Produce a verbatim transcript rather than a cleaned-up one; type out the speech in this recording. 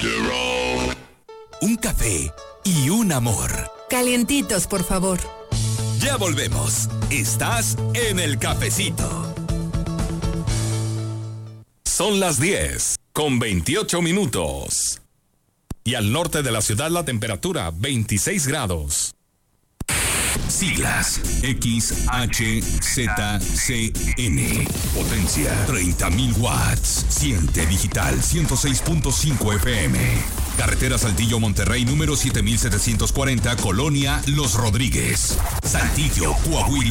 Un café y un amor. Calientitos, por favor. Ya volvemos. Estás en el cafecito. Son las diez con veintiocho minutos. Y al norte de la ciudad la temperatura veintiséis grados. Siglas X H Z C N. Potencia treinta mil watts. Siente digital ciento seis punto cinco F M. Carretera Saltillo Monterrey número siete mil setecientos cuarenta, Colonia Los Rodríguez. Saltillo, Coahuila.